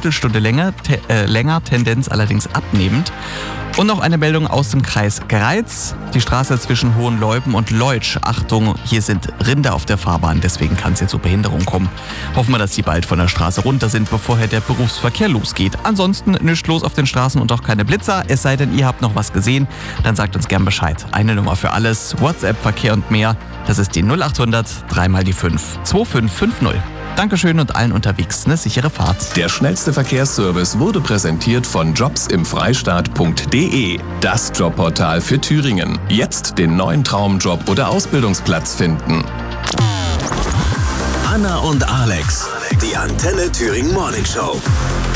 Viertelstunde länger, Tendenz allerdings abnehmend. Und noch eine Meldung aus dem Kreis Greiz. Die Straße zwischen Hohenleuben und Leutsch. Achtung, hier sind Rinder auf der Fahrbahn, deswegen kann es jetzt zu Behinderung kommen. Hoffen wir, dass die bald von der Straße runter sind, bevor der Berufsverkehr losgeht. Ansonsten nichts los auf den Straßen und auch keine Blitzer. Es sei denn, ihr habt noch was gesehen, dann sagt uns gern Bescheid. Eine Nummer für alles, WhatsApp, Verkehr und mehr. Das ist die 0800 3 mal die 5 2550. Dankeschön und allen unterwegs eine sichere Fahrt. Der schnellste Verkehrsservice wurde präsentiert von jobsimfreistaat.de, das Jobportal für Thüringen. Jetzt den neuen Traumjob oder Ausbildungsplatz finden. Anna und Alex, die Antenne Thüringen Morning Show.